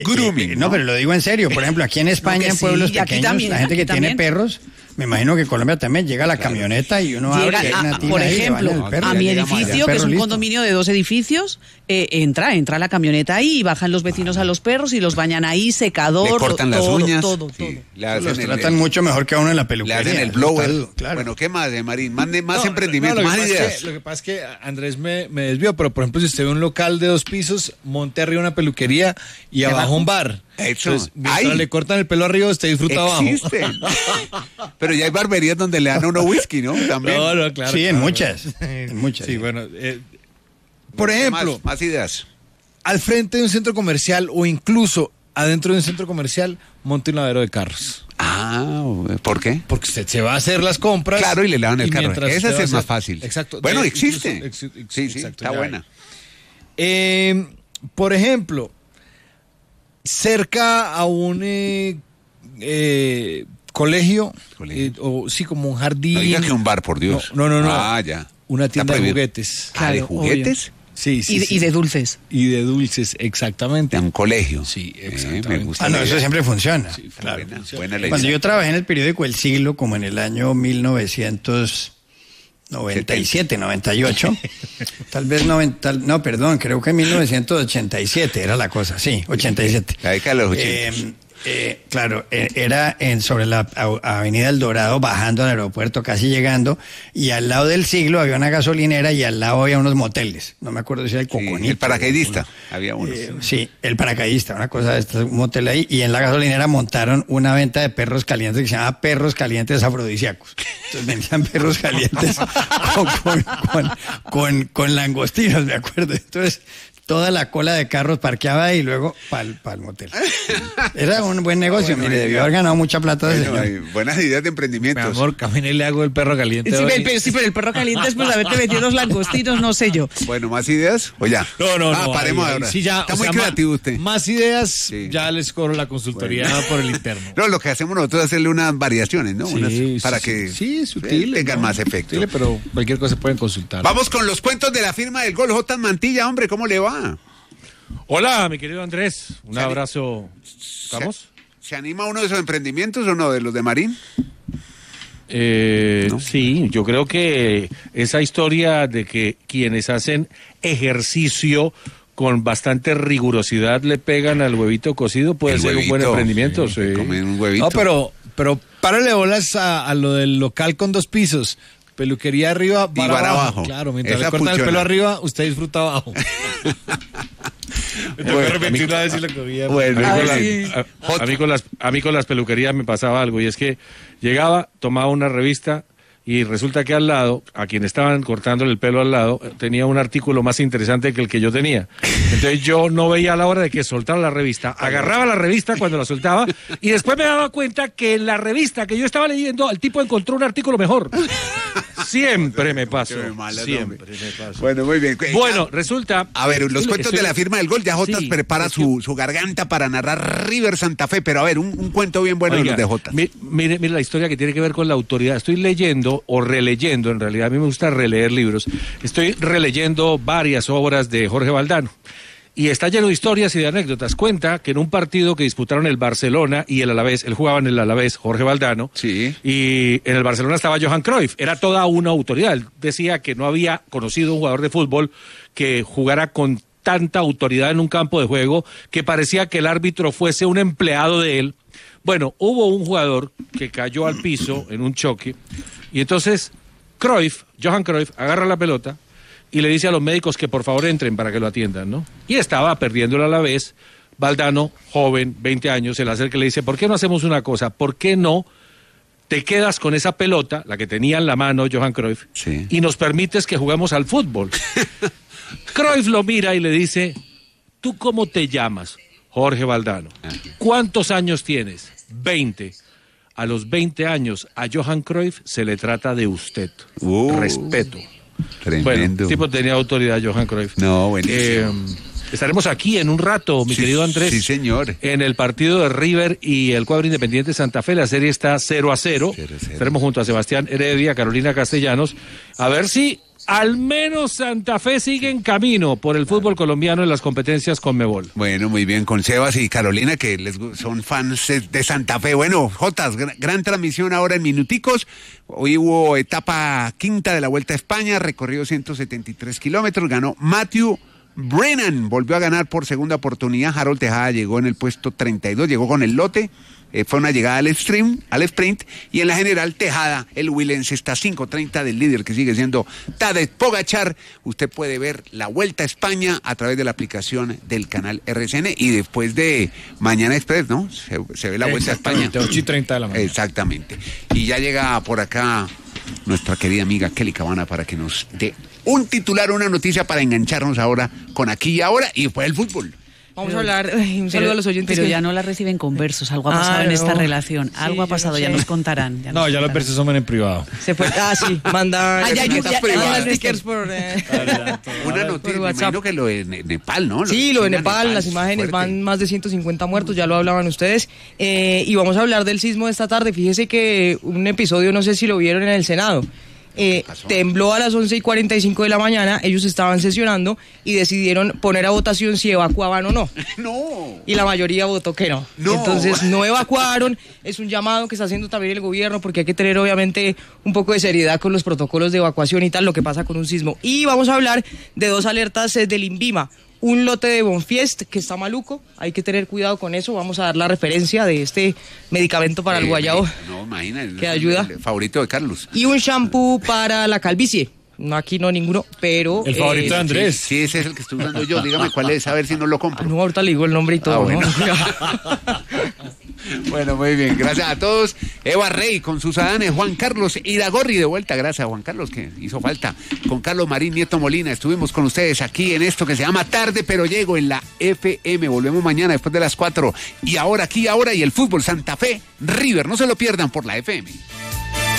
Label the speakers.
Speaker 1: grooming.
Speaker 2: No, pero lo digo en serio. Por ejemplo, aquí en España, en pueblos pequeños,
Speaker 3: también,
Speaker 2: la gente que tiene
Speaker 3: también.
Speaker 2: perros, me imagino que en Colombia también llega la camioneta y uno abre y hay una tina
Speaker 3: por
Speaker 2: ahí, le baña
Speaker 3: ejemplo,
Speaker 2: el perro.
Speaker 3: a mi
Speaker 2: Ya llegamos allá.
Speaker 3: edificio, que es
Speaker 2: Perro
Speaker 3: un
Speaker 2: listo.
Speaker 3: condominio de 2 edificios, entra la camioneta ahí y bajan los vecinos a los perros y los bañan ahí, secador,
Speaker 1: Le cortan
Speaker 3: todo,
Speaker 1: las uñas.
Speaker 3: todo.
Speaker 1: Le hacen
Speaker 2: Los
Speaker 1: el-
Speaker 2: tratan mucho mejor que a uno en la
Speaker 1: Le
Speaker 2: peluquería.
Speaker 1: hacen el
Speaker 2: eso
Speaker 1: blower.
Speaker 2: está duro, claro.
Speaker 1: Bueno, ¿qué más, Marín? Mande más
Speaker 4: No,
Speaker 1: emprendimiento,
Speaker 4: lo
Speaker 1: más
Speaker 4: que pasa
Speaker 1: ideas.
Speaker 4: es que- lo que pasa es que Andrés me desvió, pero por ejemplo, si usted ve un local de 2 pisos, monte arriba una peluquería y abajo un bar.
Speaker 1: Eso.
Speaker 4: Entonces, mientras
Speaker 1: Ay.
Speaker 4: le cortan el pelo arriba, usted disfruta abajo.
Speaker 1: Existen. Pero ya hay barberías donde le dan a uno whisky, ¿no? También.
Speaker 4: No, claro.
Speaker 2: Sí, en
Speaker 4: claro.
Speaker 2: muchas. En muchas.
Speaker 4: Sí, bueno. Por ejemplo,
Speaker 1: Más ideas.
Speaker 4: al frente de un centro comercial o incluso adentro de un centro comercial, monte un lavadero de carros.
Speaker 1: Ah, ¿por qué?
Speaker 4: Porque usted se va a hacer las compras.
Speaker 1: Claro, y le lavan el carro.
Speaker 4: mientras
Speaker 1: Esa
Speaker 4: usted va a
Speaker 1: es más
Speaker 4: hacer-
Speaker 1: fácil.
Speaker 4: Exacto.
Speaker 1: Bueno,
Speaker 4: De-
Speaker 1: existe.
Speaker 4: incluso-
Speaker 1: Sí,
Speaker 4: exacto,
Speaker 1: está
Speaker 4: ya
Speaker 1: buena.
Speaker 4: Por ejemplo, cerca a un colegio, o sí, como un jardín.
Speaker 1: No diga que un bar, por Dios.
Speaker 4: No.
Speaker 1: Ah, ya.
Speaker 4: Una
Speaker 1: Está
Speaker 4: tienda de
Speaker 1: prohibido.
Speaker 4: juguetes.
Speaker 1: Ah, ¿de
Speaker 3: Claro,
Speaker 1: juguetes?
Speaker 4: Sí, sí, sí.
Speaker 3: Y de dulces.
Speaker 4: Y de dulces, exactamente.
Speaker 1: De un colegio.
Speaker 4: Sí,
Speaker 1: Me
Speaker 4: exactamente.
Speaker 1: gusta.
Speaker 2: Ah, no,
Speaker 1: la
Speaker 2: eso
Speaker 1: idea.
Speaker 2: siempre funciona.
Speaker 1: Buena, buena la
Speaker 2: Cuando
Speaker 1: idea.
Speaker 2: yo trabajé en el periódico El Siglo, como en el año 1997, 98, tal vez 90, no, perdón, creo que 1987 era la cosa, sí, 87.
Speaker 1: La década de los 80.
Speaker 2: Claro, era sobre la avenida El Dorado, bajando al aeropuerto, casi llegando, y al lado del Siglo había una gasolinera y al lado había unos moteles, no me acuerdo si era el
Speaker 1: Sí,
Speaker 2: Coconito.
Speaker 1: el paracaidista.
Speaker 2: o
Speaker 1: Había uno.
Speaker 2: sí, el paracaidista, una cosa de esta, un motel ahí, y en la gasolinera montaron una venta de perros calientes que se llamaba Perros Calientes Afrodisíacos. Entonces vendían perros calientes con langostinos, me acuerdo. Entonces, toda la cola de carros parqueaba ahí y luego para el motel. Era un buen negocio,
Speaker 1: Bueno,
Speaker 2: mire, debió haber ganado mucha plata ese
Speaker 1: Bueno,
Speaker 2: señor.
Speaker 1: hay buenas ideas de
Speaker 4: Mi
Speaker 1: emprendimientos.
Speaker 4: amor, camine y le hago el perro caliente.
Speaker 3: Sí,
Speaker 4: hoy.
Speaker 3: pero el perro caliente es pues haberte metido los langostinos, no sé yo.
Speaker 1: Bueno, ¿más ideas? ¿O ya?
Speaker 4: No.
Speaker 1: Paremos
Speaker 4: ahí
Speaker 1: ahora.
Speaker 4: sí, ya,
Speaker 1: Está
Speaker 4: o
Speaker 1: muy
Speaker 4: sea,
Speaker 1: creativo usted.
Speaker 4: Más ideas,
Speaker 1: Sí.
Speaker 4: ya les cobro la consultoría por el interno.
Speaker 1: No, lo que hacemos nosotros es hacerle unas variaciones, ¿no? Para que
Speaker 4: sí, sutil,
Speaker 1: tengan
Speaker 4: ¿no?
Speaker 1: más efecto.
Speaker 4: Sutil, pero cualquier cosa pueden consultar.
Speaker 1: Vamos con los cuentos de la firma del Gol. J. Mantilla, hombre, ¿cómo le va?
Speaker 5: Hola, mi querido Andrés. Un abrazo. ¿Estamos?
Speaker 1: ¿Se anima uno de esos emprendimientos o no, de los de Marín?
Speaker 5: Sí, yo creo que esa historia de que quienes hacen ejercicio con bastante rigurosidad le pegan al huevito cocido puede
Speaker 1: El
Speaker 5: ser un buen
Speaker 1: huevito,
Speaker 5: emprendimiento.
Speaker 1: sí,
Speaker 5: Sí.
Speaker 1: comen un huevito.
Speaker 4: No, pero párale bolas a lo del local con 2 pisos. Peluquería arriba,
Speaker 1: Y bar abajo.
Speaker 4: Claro, mientras
Speaker 1: Esa
Speaker 4: le cortan el
Speaker 1: funciona.
Speaker 4: pelo arriba, usted disfruta abajo. Me tengo que repetir una vez y lo cogía.
Speaker 1: Bueno,
Speaker 5: A mí, con
Speaker 3: Ay,
Speaker 5: las- a mí con las peluquerías me pasaba algo, y es que llegaba, tomaba una revista y resulta que al lado, a quien estaban cortando el pelo al lado, tenía un artículo más interesante que el que yo tenía. Entonces yo no veía la hora de que soltara la revista, agarraba la revista cuando la soltaba y después me daba cuenta que en la revista que yo estaba leyendo el tipo encontró un artículo mejor. Siempre me pasó,
Speaker 1: Qué malas,
Speaker 5: siempre
Speaker 1: hombre.
Speaker 5: me pasó.
Speaker 1: Bueno, muy bien.
Speaker 5: Bueno, resulta...
Speaker 1: A ver, los cuentos de la firma del Gol, ya Jotas
Speaker 5: Sí,
Speaker 1: prepara
Speaker 5: es que-
Speaker 1: su garganta para narrar River Santa Fe, pero a ver, un cuento bien bueno
Speaker 5: Oiga,
Speaker 1: de los de Jotas.
Speaker 5: Mire la historia que tiene que ver con la autoridad. Estoy leyendo o releyendo, en realidad a mí me gusta releer libros. Estoy releyendo varias obras de Jorge Valdano. Y está lleno de historias y de anécdotas. Cuenta que en un partido que disputaron el Barcelona y el Alavés, él jugaba en el Alavés, Jorge Valdano,
Speaker 1: Sí.
Speaker 5: y en el Barcelona estaba Johan Cruyff, era toda una autoridad. Él decía que no había conocido un jugador de fútbol que jugara con tanta autoridad en un campo de juego, que parecía que el árbitro fuese un empleado de él. Bueno, hubo un jugador que cayó al piso en un choque, y entonces Johan Cruyff, agarra la pelota y le dice a los médicos que por favor entren para que lo atiendan, ¿no? Y estaba perdiéndolo a la vez. Valdano, joven, 20 años, se le acerca y le dice, ¿por qué no hacemos una cosa? ¿Por qué no te quedas con esa pelota, la que tenía en la mano Johan Cruyff,
Speaker 1: Sí.
Speaker 5: y nos permites que juguemos al fútbol? Cruyff lo mira y le dice, ¿tú cómo te llamas? Jorge Valdano. ¿Cuántos años tienes? 20. A los 20 años a Johan Cruyff se le trata de usted. Respeto. Bueno,
Speaker 1: Tremendo.
Speaker 5: el tipo tenía autoridad, Johan Cruyff.
Speaker 1: No, buenísimo.
Speaker 5: Estaremos aquí en un rato, mi
Speaker 1: Sí,
Speaker 5: querido Andrés.
Speaker 1: sí, señor.
Speaker 5: En el partido de River y el cuadro Independiente Santa Fe. La serie está 0-0.
Speaker 1: 0-0.
Speaker 5: Estaremos junto a Sebastián Heredia, Carolina Castellanos. A ver si Al menos Santa Fe sigue en camino por el fútbol colombiano en las competencias Conmebol.
Speaker 1: Bueno, muy bien, con Sebas y Carolina, que son fans de Santa Fe. Bueno, Jotas, gran transmisión ahora en minuticos. Hoy hubo etapa quinta de la Vuelta a España, recorrido 173 kilómetros, ganó Matthew Brennan, volvió a ganar por segunda oportunidad. Harold Tejada llegó en el puesto 32, llegó con el lote. Fue una llegada al sprint, y en la general Tejada, el Willense, está 5:30 del líder, que sigue siendo Tadej Pogačar. Usted puede ver la Vuelta a España a través de la aplicación del canal RCN, y después de Mañana Express, ¿no? Se ve la Vuelta a España.
Speaker 4: 8:30 de la mañana.
Speaker 1: Exactamente. Y ya llega por acá nuestra querida amiga Kelly Cabana para que nos dé un titular, una noticia para engancharnos ahora con Aquí y Ahora, y después el fútbol.
Speaker 6: Vamos a hablar, un saludo a los oyentes.
Speaker 3: Pero ya no la reciben con versos, algo ha pasado en esta relación, algo ha pasado, ya nos contarán.
Speaker 4: No, ya los versos son en privado.
Speaker 6: Se fue, sí, manda stickers por...
Speaker 1: Una noticia, me imagino que lo de Nepal, ¿no?
Speaker 6: Sí, lo de Nepal, las imágenes, van más de 150 muertos, ya lo hablaban ustedes. Y vamos a hablar del sismo de esta tarde. Fíjese que un episodio, no sé si lo vieron en el Senado. Tembló a las 11:45 de la mañana, ellos estaban sesionando y decidieron poner a votación si evacuaban o no.
Speaker 1: No.
Speaker 6: Y la mayoría votó que no. Entonces no evacuaron. Es un llamado que está haciendo también el gobierno, porque hay que tener obviamente un poco de seriedad con los protocolos de evacuación y tal, lo que pasa con un sismo. Y vamos a hablar de 2 alertas del INVIMA. Un lote de Bonfiest que está maluco, hay que tener cuidado con eso. Vamos a dar la referencia de este medicamento para el guayabo, que ayuda.
Speaker 1: El favorito de Carlos.
Speaker 6: Y un shampoo para la calvicie. No, aquí no ninguno, pero...
Speaker 4: El favorito de Andrés.
Speaker 1: Sí, ese es el que estoy usando yo. Dígame cuál es, a ver si no lo compro.
Speaker 6: No, ahorita le digo el nombre y todo,
Speaker 1: bueno.
Speaker 6: ¿no?
Speaker 1: Bueno, muy bien, gracias a todos. Eva Rey con sus adanes, Juan Carlos Iragorri de vuelta, gracias a Juan Carlos, que hizo falta. Con Carlos Marín Nieto Molina, estuvimos con ustedes aquí en esto que se llama Tarde Pero Llego en la FM. Volvemos mañana después de las 4. Y ahora, Aquí, Ahora, y el fútbol Santa Fe, River, no se lo pierdan por la FM.